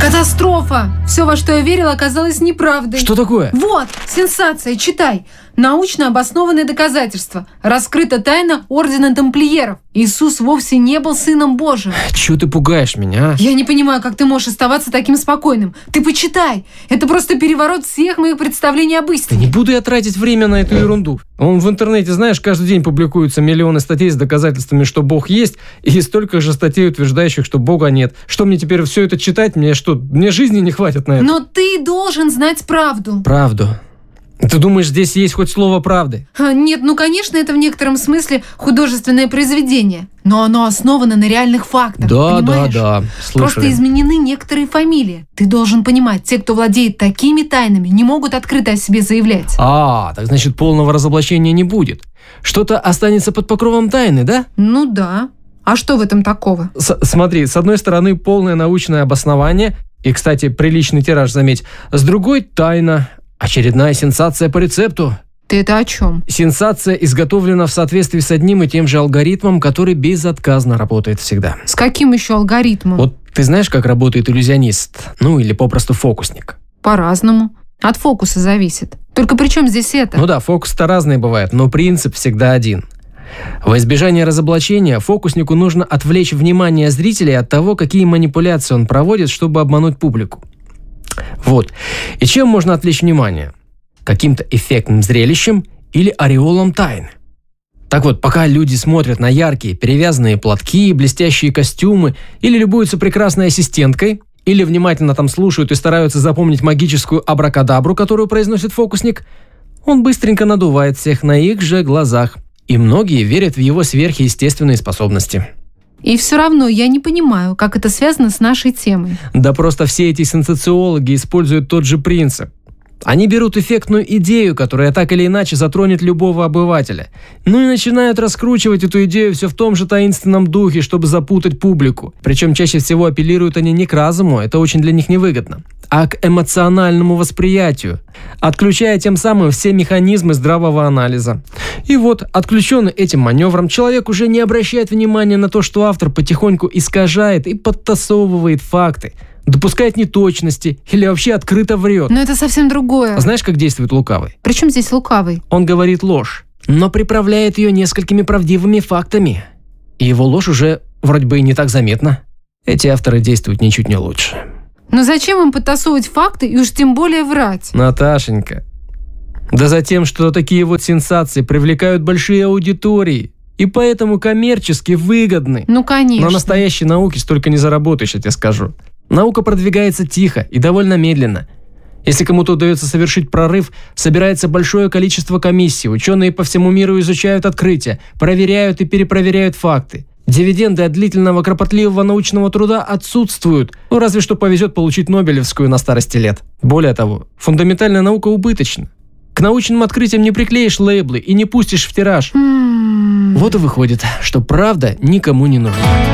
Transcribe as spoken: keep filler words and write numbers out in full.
Катастрофа! Все, во что я верила, оказалось неправдой. Что такое? Вот, сенсация, читай. Научно обоснованные доказательства. Раскрыта тайна Ордена Тамплиеров. Иисус вовсе не был Сыном Божиим. Чего ты пугаешь меня, а? Я не понимаю, как ты можешь оставаться таким спокойным. Ты почитай. Это просто переворот всех моих представлений об Да истине. не буду я тратить время на эту ерунду. Он в интернете, знаешь, каждый день публикуются миллионы статей с доказательствами, что Бог есть, и столько же статей, утверждающих, что Бога нет. Что мне теперь все это читать? Мне что, мне жизни не хватит на это? Но ты должен знать правду. Правду. Ты думаешь, здесь есть хоть слово правды? А, Нет, ну, конечно, это в некотором смысле художественное произведение. Но оно основано на реальных фактах, Да, понимаешь? да, да. Слышали. Просто изменены некоторые фамилии. Ты должен понимать, те, кто владеет такими тайнами, не могут открыто о себе заявлять. А, так значит, полного разоблачения не будет. Что-то останется под покровом тайны, да? Ну да. А что в этом такого? С- смотри, с одной стороны, полное научное обоснование, и, кстати, приличный тираж, заметь. С другой – тайна. Очередная сенсация по рецепту. Ты это о чем? Сенсация изготовлена в соответствии с одним и тем же алгоритмом, который безотказно работает всегда. С каким еще алгоритмом? Вот ты знаешь, как работает иллюзионист? Ну, или попросту фокусник. По-разному. От фокуса зависит. Только при чем здесь это? Ну да, фокусы-то разные бывают, но принцип всегда один. Во избежание разоблачения фокуснику нужно отвлечь внимание зрителей от того, какие манипуляции он проводит, чтобы обмануть публику. Вот. И чем можно отвлечь внимание? Каким-то эффектным зрелищем или ореолом тайны. Так вот, пока люди смотрят на яркие перевязанные платки, блестящие костюмы, или любуются прекрасной ассистенткой, или внимательно там слушают и стараются запомнить магическую абракадабру, которую произносит фокусник, он быстренько надувает всех на их же глазах. И многие верят в его сверхъестественные способности. И все равно я не понимаю, как это связано с нашей темой. Да просто все эти сенсациологи используют тот же принцип. Они берут эффектную идею, которая так или иначе затронет любого обывателя. Ну и начинают раскручивать эту идею все в том же таинственном духе, чтобы запутать публику. Причем чаще всего апеллируют они не к разуму, это очень для них невыгодно, а к эмоциональному восприятию, отключая тем самым все механизмы здравого анализа. И вот, отключенный этим маневром, человек уже не обращает внимания на то, что автор потихоньку искажает и подтасовывает факты, допускает неточности или вообще открыто врет. Но это совсем другое. Знаешь, как действует лукавый? При чем здесь лукавый? Он говорит ложь, но приправляет ее несколькими правдивыми фактами. И его ложь уже вроде бы и не так заметна. Эти авторы действуют ничуть не лучше. Но зачем им подтасовывать факты и уж тем более врать? Наташенька, да за тем, что такие вот сенсации привлекают большие аудитории и поэтому коммерчески выгодны. Ну, конечно. На настоящей науке столько не заработаешь, я тебе скажу. Наука продвигается тихо и довольно медленно. Если кому-то удается совершить прорыв, собирается большое количество комиссий, ученые по всему миру изучают открытия, проверяют и перепроверяют факты. Дивиденды от длительного кропотливого научного труда отсутствуют, ну разве что повезет получить Нобелевскую на старости лет. Более того, фундаментальная наука убыточна. К научным открытиям не приклеишь лейблы и не пустишь в тираж. М-м-м. Вот и выходит, что правда никому не нужна.